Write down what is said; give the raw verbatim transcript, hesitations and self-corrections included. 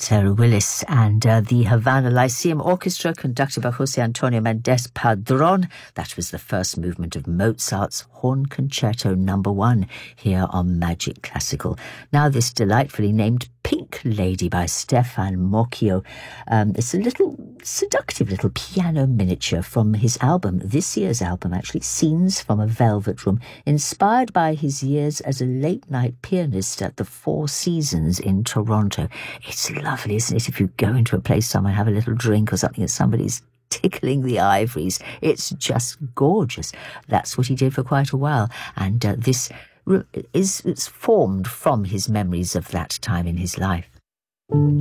Peter Willis and uh, the Havana Lyceum Orchestra, conducted by José Antonio Méndez Padrón. That was the first movement of Mozart's Horn Concerto Number One here on Magic Classical. Now this delightfully named Pink Lady by Stefan Mocchio. Um, it's a little seductive little piano miniature from his album, this year's album actually, Scenes from a Velvet Room, inspired by his years as a late-night pianist at the Four Seasons in Toronto. It's lovely, isn't it, if you go into a place somewhere, have a little drink or something and somebody's tickling the ivories. It's just gorgeous. That's what he did for quite a while. And uh, this is, is formed from his memories of that time in his life.